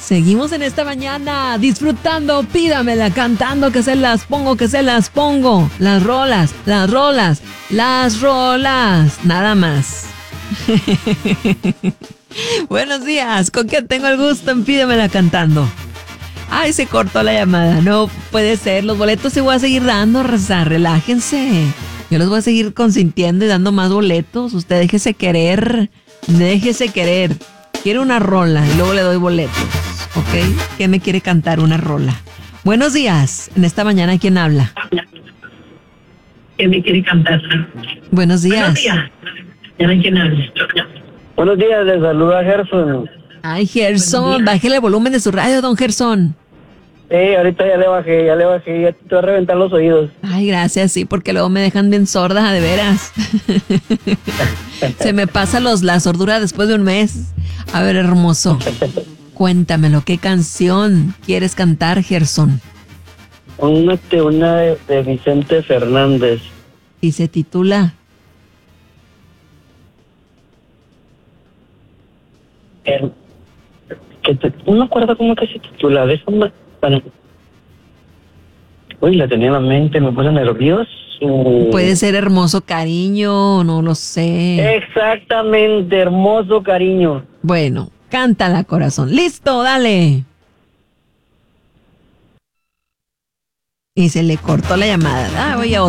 Seguimos en esta mañana disfrutando, pídamela, cantando, que se las pongo, que se las pongo. Las rolas, las rolas, las rolas, nada más. Buenos días, ¿con quién tengo el gusto en Pídamela cantando? Ay, se cortó la llamada, no puede ser, los boletos se voy a seguir dando, raza, relájense. Yo los voy a seguir consintiendo y dando más boletos, usted déjese querer, déjese querer. Quiero una rola y luego le doy boletos, ¿ok? ¿Quién me quiere cantar una rola? Buenos días, en esta mañana, ¿quién habla? ¿Quién me quiere cantar? Buenos días. Buenos días. ¿Quién habla? Buenos días, les saluda Gerson. Ay, Gerson, bájele el volumen de su radio, don Gerson. Ahorita ya le bajé, ya te voy a reventar los oídos. Ay, gracias, sí, porque luego me dejan bien sorda, de veras. Se me pasa la sordura después de un mes. A ver, hermoso, cuéntamelo, ¿qué canción quieres cantar, Gerson? Una de Vicente Fernández. Y se titula... No me acuerdo cómo que se titula. Uy, la tenía en la mente, me puse nervioso. Puede ser Hermoso Cariño, no lo sé. Exactamente, Hermoso Cariño. Bueno, cántala, corazón. ¡Listo, dale! Y se le cortó la llamada. Ah, voy a